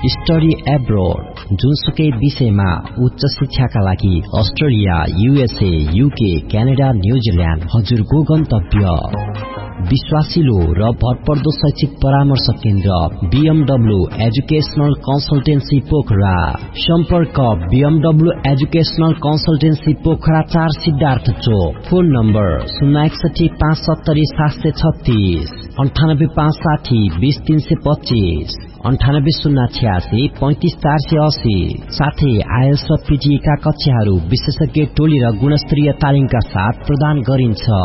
Study abroad, जुनसुकै विषयमा उच्च शिक्षाका लागि Australia, USA, UK, Canada, New Zealand हजुरको गन्तव्य। विश्वासिलो र भरपर्दो शैक्षिक परामर्श केन्द्र BMW एजुकेशनल कन्सल्टेन्सी पोखरा। सम्पर्क BMW educational consultancy Pokhara 4 Siddhartha चोक। Phone number 061 570 736, 98560 20325, 98086 35480। साथै आइएल्स र PTE का कक्षाहरू विशेषज्ञ टोली र गुणस्तरीय तालिमका साथ प्रदान गरिन्छ।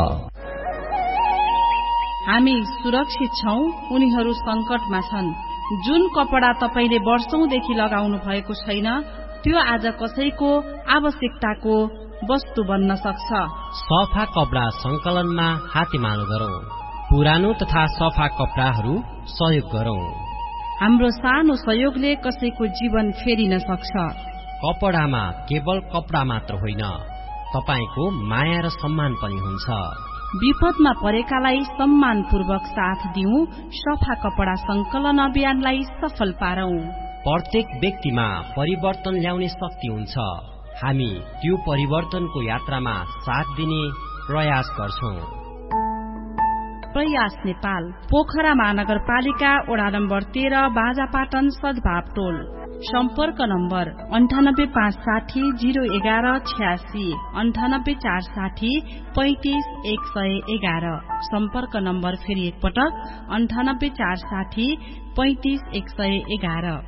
हामी सुरक्षित छौं, उनीहरू संकटमा छन्। जुन कपडा तपाईले वर्षौंदेखि लगाउनु भएको छैन, त्यो आज कसैको आवश्यकताको वस्तु बन्न सक्छ। सफा कपडा संकलनमा हातेमालो गरौं। पुरानो तथा सफा कपडाहरू सहयोग गरौं। हाम्रो सानो सहयोगले कसैको जीवन फेरिन सक्छ। कपडामा केवल कपडा मात्र होइन, तपाईको माया र सम्मान पनि हुन्छ। विपदमा परेकालाई सम्मानपूर्वक साथ दिउँ। सफा कपडा संकलन अभियानलाई सफल पारौं। प्रत्येक व्यक्तिमा परिवर्तन ल्याउने शक्ति हुन्छ। हामी त्यो परिवर्तनको यात्रामा साथ दिने प्रयास गर्छौं। प्रयास नेपाल, पोखरा महानगरपालिका, वडा नम्बर 13, बाजापाटन, सद्भाव टोल। सम्पर्क नम्बर 98560 011 86, 98460 35111। सम्पर्क नम्बर फेरि एकपटक 98460 35111।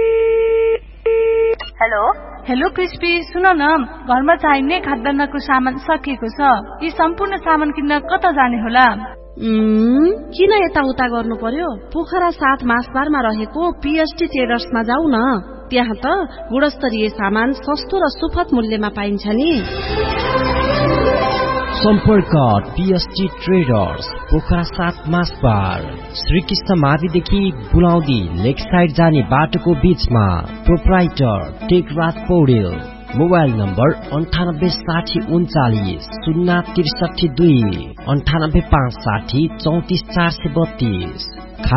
हेलो क्रिस्पी, सुन न, घरमा चाहिने खाद्यान्नको सामान सकिएको छ। यी सम्पूर्ण सामान किन्न कता जाने होला? किन यताउता गर्नु पर्यो? पोखरा 7 मासबारमा रहेको PST ट्रेडर्समा जाऊ न। त्यहाँ त गुणस्तरीय सामान सस्तो र सुपथ मूल्यमा पाइन्छ नि। सम्पर्क PST ट्रेडर्स, पोखरा 7 मासबार, श्रीकृष्ण माविदेखि बुलाउँदी लेक साइड जाने बाटोको बीचमा। Proprietor Tekraj Paudel. Mobile number 9860 39 063 2, 98560 34 432।